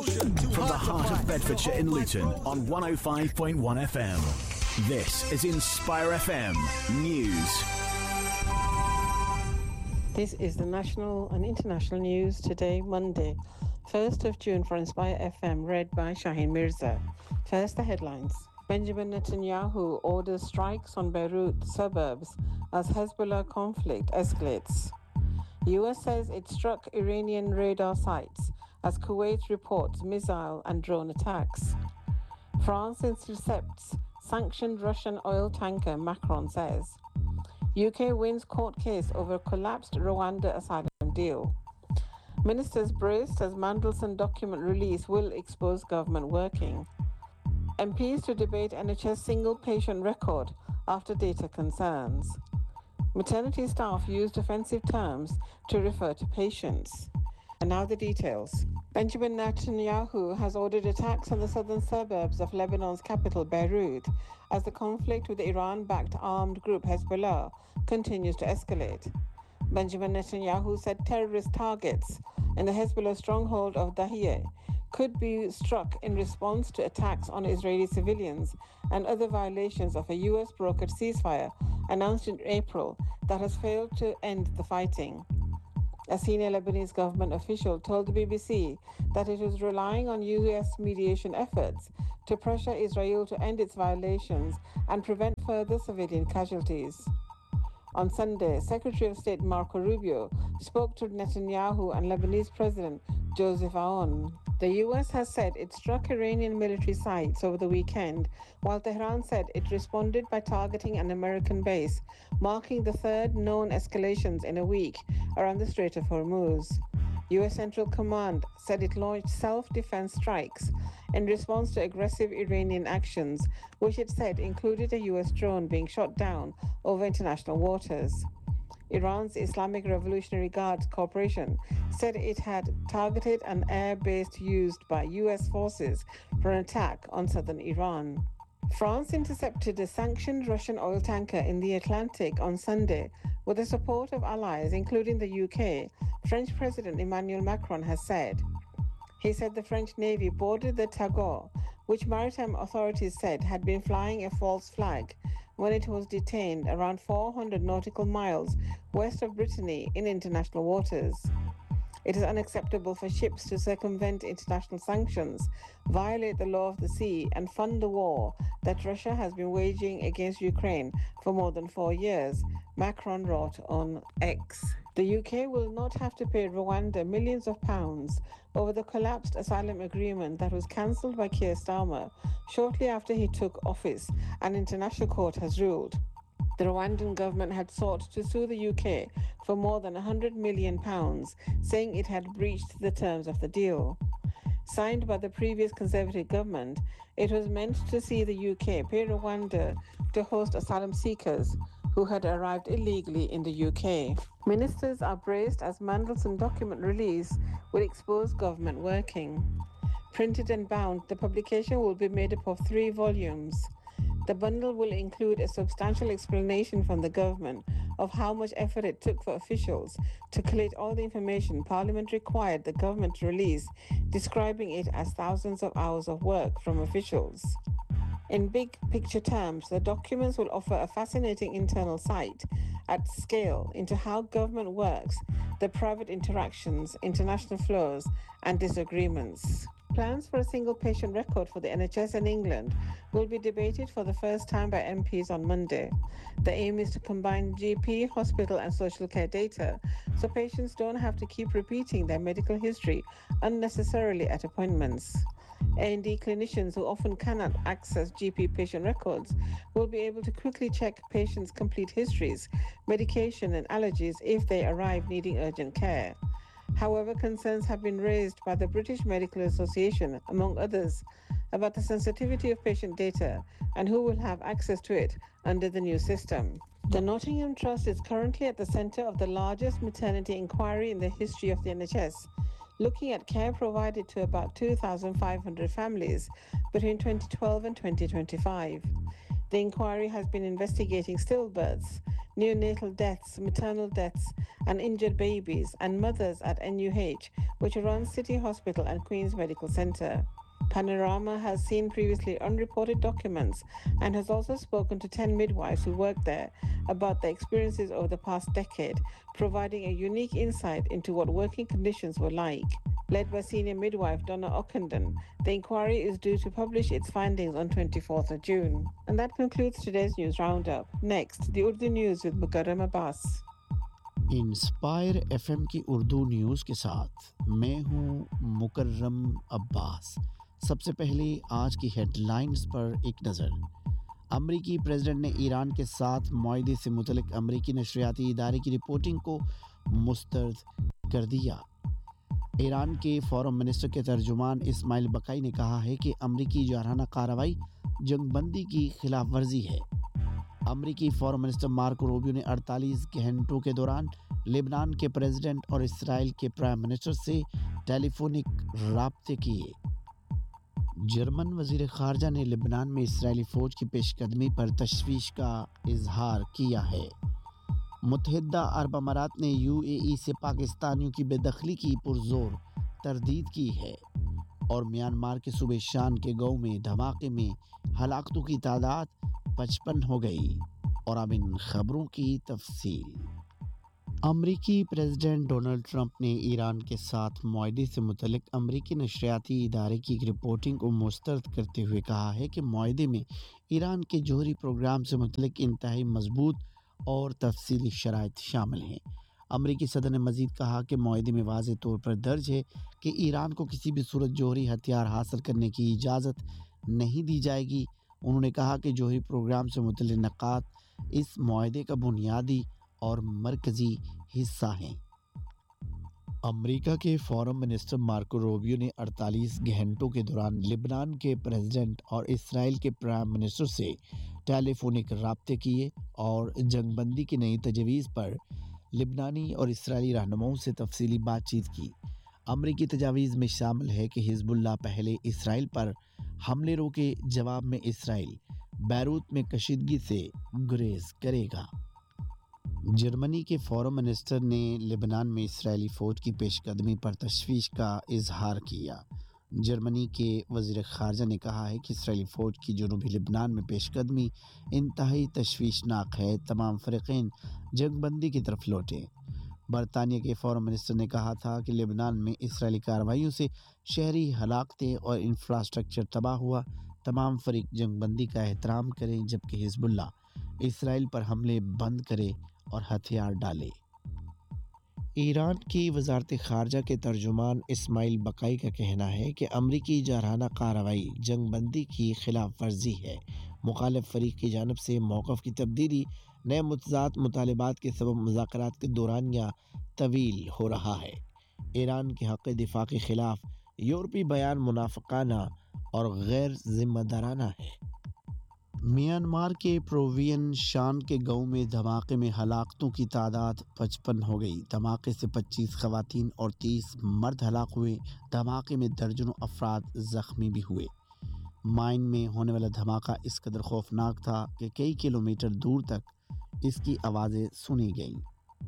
From the heart of Bedfordshire in Luton on 105.1 FM. This is Inspire FM News. This is the national and international news today, Monday, 1st of June for Inspire FM, read by Shaheen Mirza. First, the headlines. Benjamin Netanyahu orders strikes on Beirut suburbs as Hezbollah conflict escalates. US says it struck Iranian radar sites as Kuwait reports missile and drone attacks. France intercepts sanctioned Russian oil tanker, Macron says. UK wins court case over collapsed Rwanda asylum deal. Ministers braced as Mandelson document release will expose government working. MPs to debate NHS single patient record after data concerns. Maternity staff used offensive terms to refer to patients. And now the details. Benjamin Netanyahu has ordered attacks on the southern suburbs of Lebanon's capital, Beirut, as the conflict with the Iran-backed armed group Hezbollah continues to escalate. Benjamin Netanyahu said terrorist targets in the Hezbollah stronghold of Dahiyeh could be struck in response to attacks on Israeli civilians and other violations of a US-brokered ceasefire announced in April that has failed to end the fighting. A senior Lebanese government official told the BBC that it was relying on US mediation efforts to pressure Israel to end its violations and prevent further civilian casualties. On Sunday, Secretary of State Marco Rubio spoke to Netanyahu and Lebanese President Joseph Aoun. The US has said it struck Iranian military sites over the weekend, while Tehran said it responded by targeting an American base, marking the third known escalations in a week around the Strait of Hormuz. US Central Command said it launched self-defense strikes in response to aggressive Iranian actions, which it said included a US drone being shot down over international waters. Iran's Islamic Revolutionary Guards Corporation said it had targeted an air base used by US forces for an attack on southern Iran. France intercepted a sanctioned Russian oil tanker in the Atlantic on Sunday with the support of allies, including the UK, French President Emmanuel Macron has said. He said the French Navy boarded the Tagore, which maritime authorities said had been flying a false flag when it was detained around 400 nautical miles west of Brittany in international waters. It is unacceptable for ships to circumvent international sanctions, violate the law of the sea, and fund the war that Russia has been waging against Ukraine for more than 4 years, Macron wrote on X. The UK will not have to pay Rwanda millions of pounds over the collapsed asylum agreement that was cancelled by Keir Starmer shortly after he took office, an international court has ruled. The Rwandan government had sought to sue the UK for more than £100 million, saying it had breached the terms of the deal. Signed by the previous Conservative government, it was meant to see the UK pay Rwanda to host asylum seekers who had arrived illegally in the UK. Ministers are braced as Mandelson document release will expose government working. Printed and bound, the publication will be made up of 3 volumes. The bundle will include a substantial explanation from the government of how much effort it took for officials to collate all the information Parliament required the government to release, describing it as thousands of hours of work from officials. In big picture terms, the documents will offer a fascinating internal sight at scale into how government works, the private interactions, international flows, and disagreements. Plans for a single patient record for the NHS in England will be debated for the first time by MPs on Monday. The aim is to combine GP, hospital and social care data so patients don't have to keep repeating their medical history unnecessarily at appointments. A&E clinicians who often cannot access GP patient records will be able to quickly check patients' complete histories, medication and allergies if they arrive needing urgent care. However, concerns have been raised by the British Medical Association, among others, about the sensitivity of patient data and who will have access to it under the new system. The Nottingham Trust is currently at the centre of the largest maternity inquiry in the history of the NHS, looking at care provided to about 2,500 families between 2012 and 2025. The inquiry has been investigating stillbirths, neonatal deaths, maternal deaths, and injured babies and mothers at NUH, which runs City Hospital and Queen's Medical Centre. Panorama has seen previously unreported documents and has also spoken to 10 midwives who work there about their experiences over the past decade, providing a unique insight into what working conditions were like. Led by senior midwife Donna Ockenden, the inquiry is due to publish its findings on 24th of June. And that concludes today's news roundup. Next, the Urdu news with Mukarram Abbas. Inspire FM की Urdu news के साथ मैं हूं मुकर्रम अब्बास। सबसे पहले आज की headlines पर एक नज़र। अमरीकी प्रेसिडेंट ने ईरान के साथ मुआहदे से मुतल्लिक अमरीकी नशरियाती इदारे की रिपोर्टिंग को मुस्तरद कर दिया। ईरान के फॉरेन मिनिस्टर के तर्जुमान इस्माइल बकाई ने कहा है कि अमरीकी जारहाना कार्रवाई जंगबंदी की खिलाफ वर्जी है। अमरीकी फॉरेन मिनिस्टर मार्को रूबियो ने 48 घंटों के दौरान लेबनान के प्रेसिडेंट और इसराइल के प्राइम मिनिस्टर से टेलीफोनिक राब्ते किए। जर्मन वज़ीर ख़ारजा ने लेबनान में इसराइली फ़ौज की पेशकदमी पर तशवीश का इजहार किया है। मुत्तहिदा अरब अमारात ने यूएई से पाकिस्तानियों की बेदखली की पुरजोर तरदीद की है। और म्यांमार के सूबे शान के गांव में धमाके में हलाकतों की तादाद 55 हो गई। और अब इन खबरों की तफसील। अमरीकी प्रेसिडेंट डोनाल्ड ट्रंप ने ईरान के साथ मुआहदे से मुतल्लिक अमरीकी नशरियाती इदारे की एक रिपोर्टिंग को मुस्तरद करते हुए कहा है कि मुआहदे में ईरान के जौहरी प्रोग्राम से मुतल्लिक इंतहाई मजबूत और तफसीली शराइत शामिल हैं। अमरीकी सदर ने मज़ीद कहा कि मुआहदे में वाज़े तौर पर दर्ज है कि ईरान को किसी भी सूरत जौहरी हथियार हासिल करने की इजाज़त नहीं दी जाएगी। उन्होंने कहा कि जौहरी प्रोग्राम से मुतल्लिक नकात इस मुआहदे का बुनियादी और मरकज़ी हिस्सा हैं। अमेरिका के फॉरेन मिनिस्टर मार्को रूबियो ने 48 घंटों के दौरान लेबनान के प्रेसिडेंट और इसराइल के प्राइम मिनिस्टर से टेलीफोनिक राब्ते किए और जंगबंदी की नई तजवीज़ पर लेबनानी और इसराइली रहनुमाओं से तफसीली बातचीत की। अमरीकी तजावीज़ में शामिल है कि हिजबुल्लाह पहले इसराइल पर हमले रोके, जवाब में इसराइल बैरूत में कशीदगी से गुरेज करेगा। जर्मनी के फॉरेन मिनिस्टर ने लेबनान में इसराइली फ़ौज की पेशकदमी पर तशवीश का इजहार किया। जर्मनी के वज़ीर ख़ारजा ने कहा है कि इसराइली फ़ौज की जनूबी लेबनान में पेशकदमी इंतहाई तशवीशनाक है। तमाम फ़रीक़ैन जंगबंदी की तरफ लौटें। बरतानिया के फॉरेन मिनिस्टर ने कहा था कि लेबनान में इसराइली कार्रवाइयों से शहरी हलाकतें और इंफ्रास्ट्रक्चर तबाह हुआ। तमाम फ़रीक जंगबंदी का एहतराम करें, जबकि हिजबुल्लाह इसराइल पर हमले बंद करे और हथियार डाले। ईरान की वजारत ख़ारजा के तर्जुमान इस्माइल बकाई का कहना है कि अमरीकी जारहाना कार्रवाई जंगबंदी की खिलाफ वर्जी है। मुखालिफ फ़रीक की जानब से मौक़िफ़ की तब्दीली नए मुतज़ाद मुतालबात के सबब मुज़ाकरात के दौरानिया तवील हो रहा है। ईरान के हक़ दिफ़ा के ख़िलाफ़ यूरोपी बयान मुनाफ़िक़ाना और गैर ज़िम्मेदाराना है। म्यांमार के प्रोवियन शान के गांव में धमाके में हलाकतों की तादाद 55 हो गई। धमाके से 25 ख़वातीन और 30 मर्द हलाक हुए। धमाके में दर्जनों अफराद ज़ख्मी भी हुए। माइन में होने वाला धमाका इस कदर खौफनाक था कि कई किलोमीटर दूर तक इसकी आवाज़ें सुनी गईं।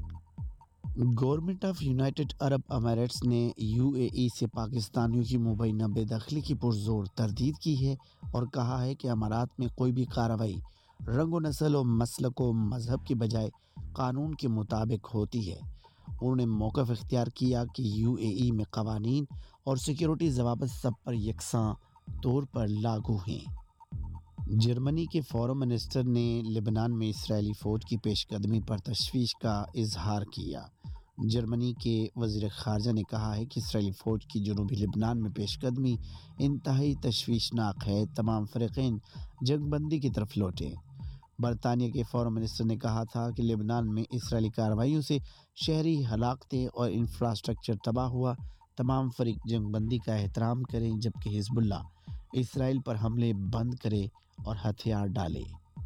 गवर्नमेंट ऑफ यूनाइटेड अरब अमीराट्स ने यूएई से पाकिस्तानियों की मुबैना बेदखली की पुरजोर तरदीद की है और कहा है कि अमारात में कोई भी कार्रवाई रंग व नस्ल और मसलक व मज़हब के बजाय कानून के मुताबिक होती है। उन्होंने मौक़िफ़ इख्तियार किया कि यूएई में क़वानीन और सिक्योरिटी ज़वाबित सब पर यकसां तौर पर लागू हैं। जर्मनी के फॉरेन मिनिस्टर ने लेबनान में इसराइली फ़ौज की पेशकदमी पर तशवीश का इजहार किया। जर्मनी के वज़ीर ख़ारजा ने कहा है कि इसराइली फ़ौज की जनूबी लेबनान में पेशकदमी इंतहाई तशवीशनाक है। तमाम फ़रीक़ैन जंगबंदी की तरफ लौटें। बरतानिया के फॉरेन मिनिस्टर ने कहा था कि लेबनान में इसराइली कार्रवाइयों से शहरी हलाकतें और इंफ्रास्ट्रक्चर तबाह हुआ। तमाम फ़रीक जंगबंदी का एहतराम करें, जबकि हिजबुल्लाह इसराइल पर हमले बंद करे और हथियार डाले।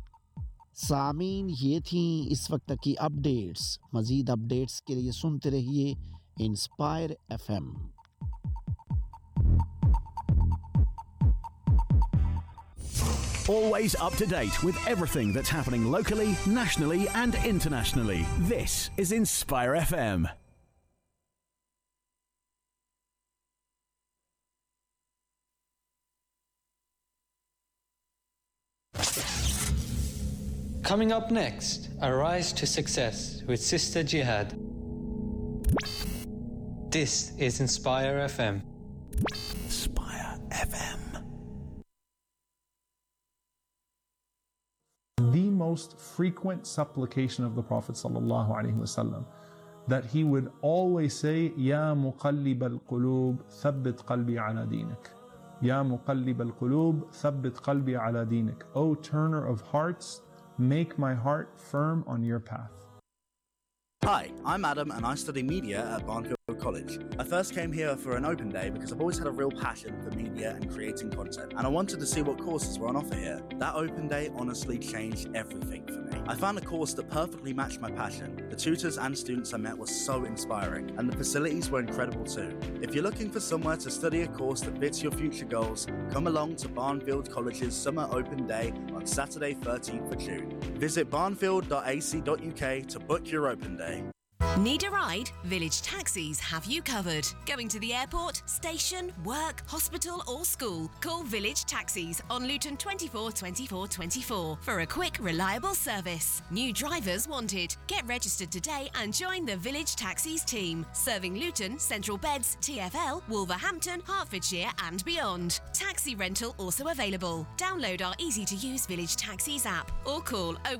सामीन, ये थी इस वक्त की अपडेट्स। मज़ीद अपडेट्स के लिए सुनते रहिए inspire FM. Always up to date with everything that's happening locally, nationally and internationally. This is Inspire FM. Coming up next, A Rise to Success with Sister Jihad. This is Inspire FM. Inspire FM. The most frequent supplication of the Prophet ﷺ, that he would always say, Ya muqallib al-qulub, thabbit qalbi ala dinik. Ya muqallib al-qulub, thabbit qalbi ala dinik. O turner of hearts, make my heart firm on your path. Hi, I'm Adam and I study media at Barnfield College. I first came here for an open day because I've always had a real passion for media and creating content, and I wanted to see what courses were on offer here. That open day honestly changed everything for me. I found a course that perfectly matched my passion. The tutors and students I met were so inspiring, and the facilities were incredible too. If you're looking for somewhere to study a course that fits your future goals, come along to Barnfield College's Summer Open Day on Saturday 13th of June. Visit barnfield.ac.uk to book your open day. Need a ride? Village Taxis have you covered. Going to the airport, station, work, hospital or school? Call Village Taxis on Luton 24 24 24 for a quick, reliable service. New drivers wanted. Get registered today and join the Village Taxis team. Serving Luton, Central Beds, TfL, Wolverhampton, Hertfordshire and beyond. Taxi rental also available. Download our easy-to-use Village Taxis app or call